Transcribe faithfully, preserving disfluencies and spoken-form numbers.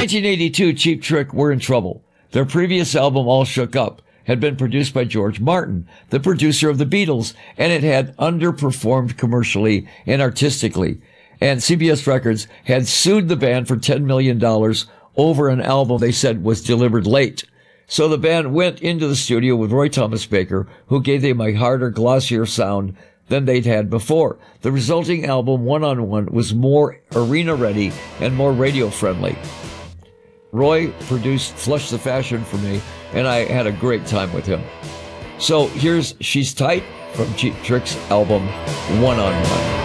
nineteen eighty-two, Cheap Trick were in trouble. Their previous album, All Shook Up, had been produced by George Martin, the producer of the Beatles, and it had underperformed commercially and artistically. And C B S Records had sued the band for ten million dollars over an album they said was delivered late. So the band went into the studio with Roy Thomas Baker, who gave them a harder, glossier sound than they'd had before. The resulting album, One on One, was more arena-ready and more radio-friendly. Roy produced Flush the Fashion for me, and I had a great time with him. So here's She's Tight from Cheap Trick's album, One on One.